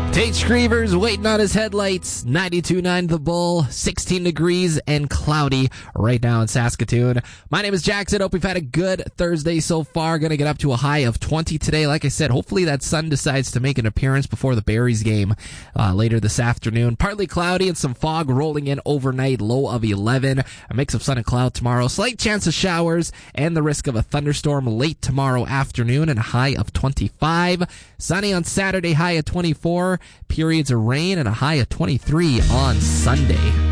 Tate Screevers waiting on his headlights. 92.9 The Bull, 16 degrees and cloudy right now in Saskatoon. My name is Jackson. Hope we've had a good Thursday so far. Going to get up to a high of 20 today. Like I said, hopefully that sun decides to make an appearance before the Berries game later this afternoon. Partly cloudy and some fog rolling in overnight, low of 11. A mix of sun and cloud tomorrow. Slight chance of showers and the risk of a thunderstorm late tomorrow afternoon and a high of 25. Sunny on Saturday, high of 24. Periods of rain and a high of 23 on Sunday.